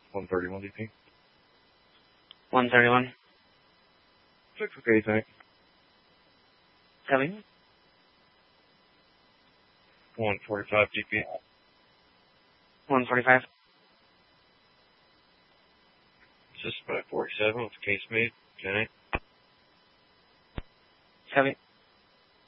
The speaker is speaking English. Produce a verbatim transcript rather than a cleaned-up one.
one thirty-one D P. one thirty-one. Six okay, thanks. Copy. one forty-five D P. one forty-five. Just five forty-seven with case made. ten eight. Copy.